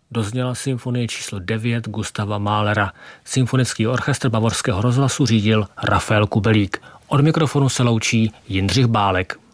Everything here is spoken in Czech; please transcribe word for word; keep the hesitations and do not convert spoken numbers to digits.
dozněla symfonie číslo devět Gustava Mahlera. Symfonický orchestr Bavorského rozhlasu řídil Rafael Kubelík. Od mikrofonu se loučí Jindřich Bálek.